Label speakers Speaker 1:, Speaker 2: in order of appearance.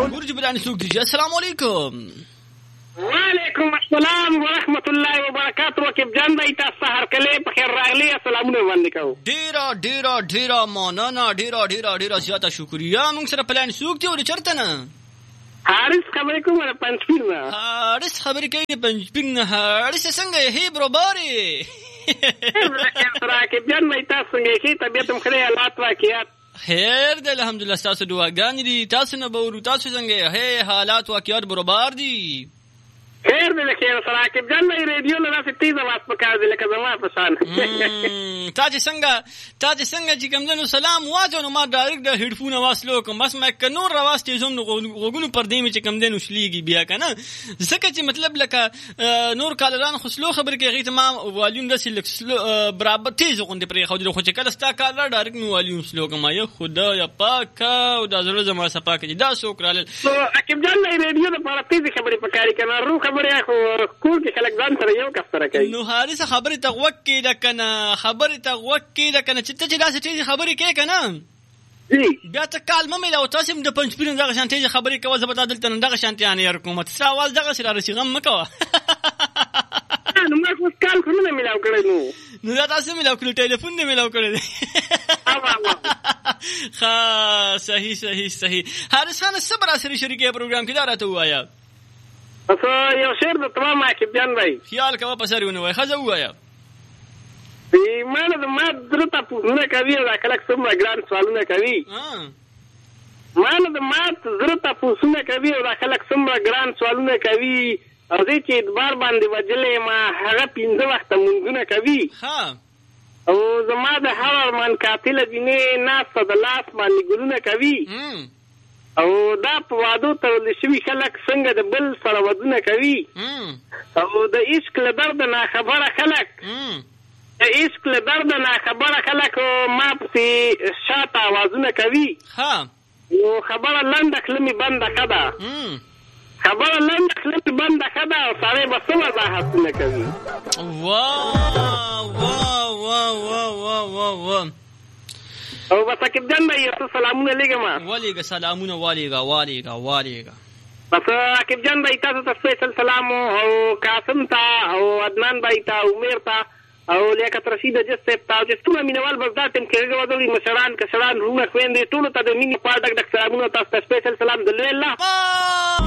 Speaker 1: ګورج بلان څوک دی؟ السلام علیکم.
Speaker 2: وعلیکم السلام ورحمت الله وبرکاته. وکیب جان بھائی تاسو هر کله په خیر راغلی. سلامونه باندې کوم.
Speaker 1: ډیره مننه، ډیره زیاته شکریا. موږ سره پلان څوک دی او چرته نه؟
Speaker 2: حارث خبرې کوم د پنځپیر نه.
Speaker 1: حارث خبرې کوي د پنځپیر نه. حارث څنګه هی برابرې؟
Speaker 2: راکیب جان بھائی تاسو څنګه کې طبیعت هم خیر حالات واقعیات
Speaker 1: خیر دی الحمدلله. تاسو دعاګانې دي، تاسو نه به ورو. تاسو څنګه هی حالات واقعیات برابر دي؟
Speaker 2: خیر دی خیر سره. راکیب جان بھائی ریډیو له داسې تیز आवाज پکار دی لکه زما په شان.
Speaker 1: تا چې څنګه چې کومدنو سلام واځو نو ما ډایرکټ د هډفون आवाज لو کوم. بس مې کنور आवाज تیزوم نو غوګونو پر دې مې چې کومدنو شلېږي بیا کنه. ځکه چې مطلب لکه نور کالران خو سلو خبر کې غي تمام والیوم د سلک برابر تیز غوندې پرې خو د خو چې کله ستا کالر ډایرکټ نو والیوم سلو کوم. یا خدای پاک او د زړه زما صفا کې دا سوکرال.
Speaker 2: راکیب جان بھائی ریډیو د پاره تیز خبرې پکاري کنه. رو خبرې خو کور کې خلک ځان سره یو کس سره کوي. نو
Speaker 1: حارث خبرې ته غوږ کېده کنه، چې ته چې داسې تیزې خبرې کوې کنه بیا ته کال مه میلاو. تاسې هم د پنځپیر دغه شان تیزې خبرې کوه. زه به تا دلته نن دغه شانتې انیر کوم. ته ستا اواز دغسې رارسي، غم مه کوه.
Speaker 2: نو ما خو کال خو نه میلاو کړی.
Speaker 1: نو دا تاسو میلاو کړی، ټلیفون دې میلاو کړی دی. ښه صحیح. حارث خانه څه به راسره شریکې پروګرام کې دا راته ووایه.
Speaker 2: یو شعر د تمام عاقب جان بھائی
Speaker 1: خیال کوه په سر ونه وای. ښځه ووایه.
Speaker 2: مانه د ما زړه تپوسونه کوي او دا خلک څومره ګران سوالونه کوي. مانه د ما زړه تپوسونه کوي او دا خلک څومره ګران سوالونه کوي. او دې چې اعتبار باندې وجلې ما هغه 15 وخته مونږونه کوي. او زما د هر ارمان قاتله جینې ناسته د لاس باندې ګلونه کوي. او دا په وادو تړل شوي خلک څنګه د بل سره ودونه کوي. او د عشق له درده ناخبره خلک ما پسې شاته آوازونه کوي. نو خبره لنډه کله مې بنده ښه ده. او سړی به څه وضاحتونه کوي. او بس عاقب جان بھائی یو سلامونه لګم.
Speaker 1: والیګه سلامونه والیګه.
Speaker 2: بس عاقب جان بھائی تاسو ته سپیشل سلام او قاسم ته او عدنان بھائی ته عمر ته او لیاقت رشید جس صاحب ته چې ټول مینوال بس دا ټیم کې غوډولي مشران کشران رونه خويندې ټول ته د مینې په ډک سلامونه. تاسو ته سپیشل سلام. د الله